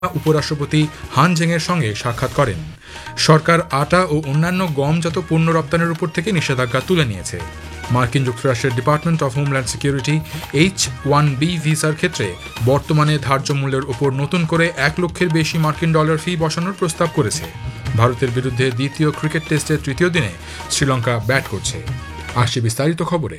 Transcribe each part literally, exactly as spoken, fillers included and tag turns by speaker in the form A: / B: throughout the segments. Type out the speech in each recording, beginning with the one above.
A: উপরাষ্ট্রপতি হান জেংয়ের সঙ্গে সাক্ষাৎ করেন। সরকার আটা ও অন্যান্য গমজাত পণ্য রপ্তানির উপর থেকে নিষেধাজ্ঞা তুলে নিয়েছে। মার্কিন যুক্তরাষ্ট্রের department of homeland security H one B ভিসার ক্ষেত্রে বর্তমানে ধার্য মূল্যের উপর নতুন করে এক লক্ষের বেশি মার্কিন ডলার ফি বসানোর প্রস্তাব করেছে। ভারতের বিরুদ্ধে দ্বিতীয় ক্রিকেট টেস্টের তৃতীয় দিনে শ্রীলঙ্কা ব্যাট করছে। আসছে বিস্তারিত খবরে।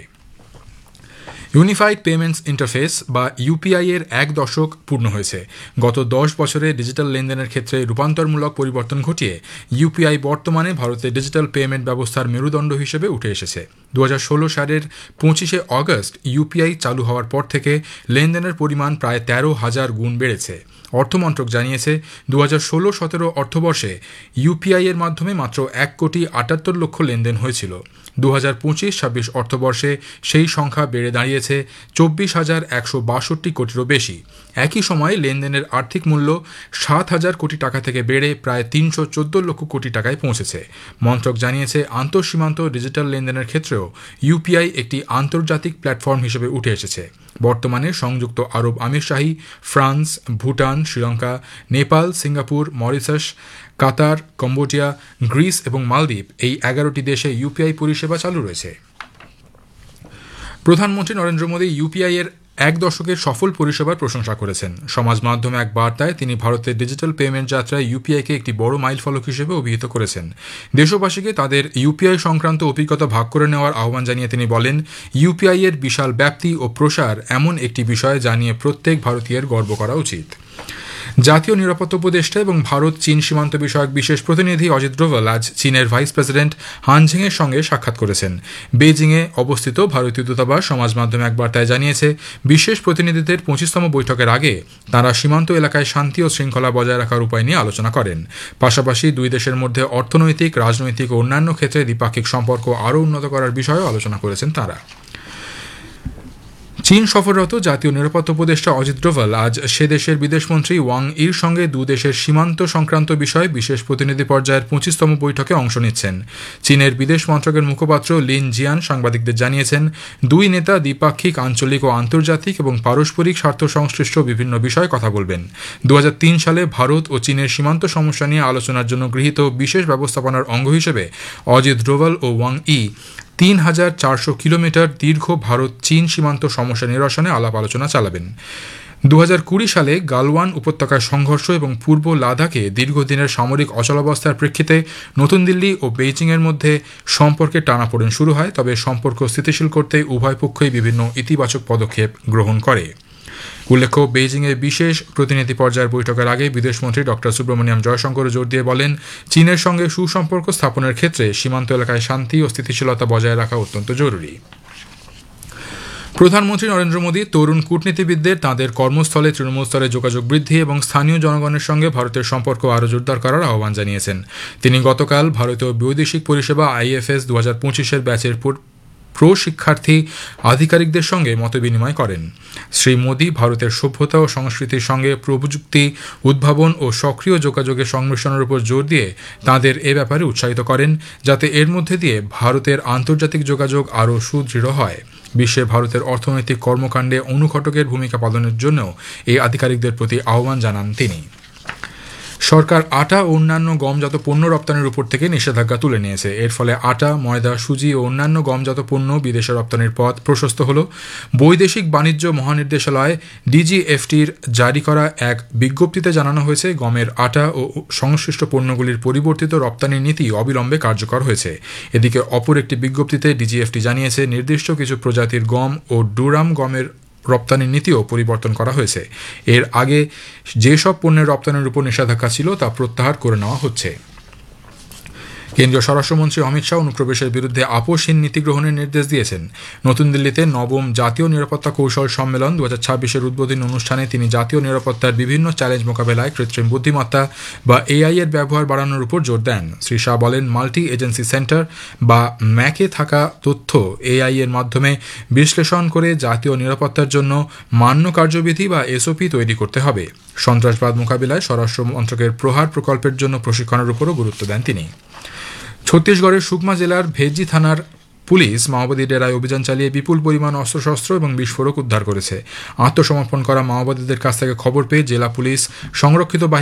A: ইউনিফাইড পেমেন্টস ইন্টারফেস বা ইউপিআই এর এক দশক পূর্ণ হয়েছে। গত দশ বছরে ডিজিটাল লেনদেনের ক্ষেত্রে রূপান্তরমূলক পরিবর্তন ঘটিয়ে ইউপিআই বর্তমানে ভারতের ডিজিটাল পেমেন্ট ব্যবস্থার মেরুদণ্ড হিসেবে উঠে এসেছে। দু হাজার ষোলো সালের পঁচিশে অগস্ট ইউপিআই চালু হওয়ার পর থেকে লেনদেনের পরিমাণ প্রায় তেরো হাজার গুণ বেড়েছে। অর্থমন্ত্রক জানিয়েছে দু হাজার ষোলো সতেরো অর্থবর্ষে ইউপিআই এর মাধ্যমে মাত্র এক কোটি আটাত্তর লক্ষ লেনদেন হয়েছিল। দু হাজার পঁচিশ ছাব্বিশ অর্থবর্ষে সেই সংখ্যা বেড়ে দাঁড়িয়েছে চব্বিশ হাজার একশো বাষট্টি কোটিরও বেশি। একই সময়ে লেনদেনের আর্থিক মূল্য সাত হাজার কোটি টাকা থেকে বেড়ে প্রায় তিনশো চোদ্দ লক্ষ কোটি টাকায় পৌঁছেছে। মন্ত্রক জানিয়েছে আন্তঃসীমান্ত ডিজিটাল লেনদেনের ক্ষেত্রেও ইউপিআই একটি আন্তর্জাতিক প্ল্যাটফর্ম হিসেবে উঠে এসেছে। বর্তমানে সংযুক্ত আরব আমিরশাহী, France, Bhutan, Sri Lanka, Nepal, Singapore, Mauritius, কাতার, কম্বোডিয়া, গ্রিস এবং মালদ্বীপ এই এগারোটি দেশে ইউপিআই পরিষেবা চালু রয়েছে। প্রধানমন্ত্রী নরেন্দ্র মোদী ইউপিআই এর এক দশকের সফল পরিষেবার প্রশংসা করেছেন। সমাজ মাধ্যমে এক বার্তায় তিনি ভারতের ডিজিটাল পেমেন্ট যাত্রায় ইউপিআইকে একটি বড় মাইলফলক হিসেবে অভিহিত করেছেন। দেশবাসীকে তাদের ইউপিআই সংক্রান্ত অভিজ্ঞতা ভাগ করে নেওয়ার আহ্বান জানিয়ে তিনি বলেন, ইউপিআই এর বিশাল ব্যাপ্তি ও প্রসার এমন একটি বিষয় যা নিয়ে প্রত্যেক ভারতীয়ের গর্ব করা উচিত। জাতীয় নিরাপত্তা উপদেষ্টা এবং ভারত চীন সীমান্ত বিষয়ক বিশেষ প্রতিনিধি অজিত ডোভাল আজ চীনের ভাইস প্রেসিডেন্ট হান জেংয়ের সঙ্গে সাক্ষাৎ করেছেন। বেইজিংয়ে অবস্থিত ভারতীয় দূতাবাস সমাজ মাধ্যমে এক বার্তায় জানিয়েছে, বিশেষ প্রতিনিধিদের পঁচিশতম বৈঠকের আগে তাঁরা সীমান্ত এলাকায় শান্তি ও শৃঙ্খলা বজায় রাখার উপায় নিয়ে আলোচনা করেন। পাশাপাশি দুই দেশের মধ্যে অর্থনৈতিক, রাজনৈতিক ও অন্যান্য ক্ষেত্রে দ্বিপাক্ষিক সম্পর্ক আরও উন্নত করার বিষয়েও আলোচনা করেছেন তাঁরা। চীন সফররত জাতীয় নিরাপত্তা উপদেষ্টা অজিত ডোভাল আজ সে দেশের বিদেশমন্ত্রী ওয়াং ইর সঙ্গে দু দেশের সীমান্ত সংক্রান্ত বিষয়ে বিশেষ প্রতিনিধি পর্যায়ের পঁচিশতম বৈঠকে অংশ নিচ্ছেন। চীনের বিদেশ মন্ত্রকের মুখপাত্র লিন জিয়ান সাংবাদিকদের জানিয়েছেন, দুই নেতা দ্বিপাক্ষিক, আঞ্চলিক ও আন্তর্জাতিক এবং পারস্পরিক স্বার্থ সংশ্লিষ্ট বিভিন্ন বিষয়ে কথা বলবেন। দু হাজার তিন সালে ভারত ও চীনের সীমান্ত সমস্যা নিয়ে আলোচনার জন্য গৃহীত বিশেষ ব্যবস্থাপনার অঙ্গ হিসেবে অজিত ডোভাল ও ওয়াং ই তিন হাজার চারশো কিলোমিটার দীর্ঘ ভারত চীন সীমান্ত সমস্যা নিরসনে আলাপ আলোচনা চালাবেন। দু হাজার কুড়ি সালে গালওয়ান উপত্যকায় সংঘর্ষ এবং পূর্ব লাদাখে দীর্ঘদিনের সামরিক অচলাবস্থার প্রেক্ষিতে নতুন দিল্লি ও বেইজিংয়ের মধ্যে সম্পর্কের টানাপোড়েন শুরু হয়, তবে সম্পর্ক স্থিতিশীল করতে উভয় পক্ষই বিভিন্ন ইতিবাচক পদক্ষেপ গ্রহণ করে। উল্লেখ্য, বেইজিংয়ে বিশেষ প্রতিনিধি পর্যায়ের বৈঠকের আগে বিদেশমন্ত্রী ডক্টর সুব্রমণিয়াম জয়শঙ্কর জোর দিয়ে বলেন, চীনের সঙ্গে সুসম্পর্ক স্থাপনের ক্ষেত্রে সীমান্ত এলাকায় শান্তি ও স্থিতিশীলতা বজায় রাখা অত্যন্ত জরুরি। প্রধানমন্ত্রী নরেন্দ্র মোদী তরুণ কূটনীতিবিদদের তাঁদের কর্মস্থলে, তৃণমূল স্তরে যোগাযোগ বৃদ্ধি এবং স্থানীয় জনগণের সঙ্গে ভারতের সম্পর্ক আরও জোরদার করার আহ্বান জানিয়েছেন। তিনি গতকাল ভারতীয় বৈদেশিক পরিষেবা আইএফএস দু হাজার পঁচিশের ব্যাচের প্রশিক্ষার্থী আধিকারিকদের সঙ্গে মতবিনিময় করেন। শ্রী মোদী ভারতের সভ্যতা ও সংস্কৃতির সঙ্গে প্রযুক্তি, উদ্ভাবন ও সক্রিয় যোগাযোগের সংমিশ্রণের উপর জোর দিয়ে তাঁদের এ ব্যাপারে উৎসাহিত করেন, যাতে এর মধ্যে দিয়ে ভারতের আন্তর্জাতিক যোগাযোগ আরও সুদৃঢ় হয়। বিশ্বে ভারতের অর্থনৈতিক কর্মকাণ্ডে অনুঘটকের ভূমিকা পালনের জন্য এই আধিকারিকদের প্রতি আহ্বান জানান তিনি। সরকার আটা ও অন্যান্য গমজাত পণ্য রপ্তানির উপর থেকে নিষেধাজ্ঞা তুলে নিয়েছে। এর ফলে আটা, ময়দা, সুজি ও অন্যান্য গমজাত পণ্য বিদেশে রপ্তানির পথ প্রশস্ত হল। বৈদেশিক বাণিজ্য মহানির্দেশালয় ডিজিএফটির জারি করা এক বিজ্ঞপ্তিতে জানানো হয়েছে, গমের আটা ও সংশ্লিষ্ট পণ্যগুলির পরিবর্তিত রপ্তানি নীতি অবিলম্বে কার্যকর হয়েছে। এদিকে অপর একটি বিজ্ঞপ্তিতে ডিজিএফটি জানিয়েছে, নির্দিষ্ট কিছু প্রজাতির গম ও ডুরাম গমের রপ্তানির নীতিও পরিবর্তন করা হয়েছে। এর আগে যেসব পণ্যের রপ্তানির উপর নিষেধাজ্ঞা ছিল তা প্রত্যাহার করে নেওয়া হচ্ছে। কেন্দ্রীয় স্বরাষ্ট্রমন্ত্রী অমিত শাহ অনুপ্রবেশের বিরুদ্ধে আপোষহীন নীতি গ্রহণের নির্দেশ দিয়েছেন। নতুন দিল্লিতে নবম জাতীয় নিরাপত্তা কৌশল সম্মেলন দু হাজার ছাব্বিশের উদ্বোধনী অনুষ্ঠানে তিনি জাতীয় নিরাপত্তার বিভিন্ন চ্যালেঞ্জ মোকাবেলায় কৃত্রিম বুদ্ধিমত্তা বা এআই এর ব্যবহার বাড়ানোর উপর জোর দেন। শ্রী শাহ বলেন, মাল্টি এজেন্সি সেন্টার বা ম্যাকে থাকা তথ্য এআই এর মাধ্যমে বিশ্লেষণ করে জাতীয় নিরাপত্তার জন্য মান্য কার্যবিধি বা এসওপি তৈরি করতে হবে। সন্ত্রাসবাদ মোকাবিলায় স্বরাষ্ট্র মন্ত্রকের প্রহার প্রকল্পের জন্য প্রশিক্ষণের উপরও গুরুত্ব দেন তিনি। ছত্তিশগড়ের সুকমা জেলার ভেজ্জি থানার পুলিশ মাওবাদী ডেরায় অভিযান চালিয়ে বিপুল পরিমাণ অস্ত্রশস্ত্র এবং বিস্ফোরক উদ্ধার করেছে। আত্মসমর্পণ করা মাওবাদীদের কাছ থেকে খবর পেয়ে জেলা পুলিশ সংরক্ষিত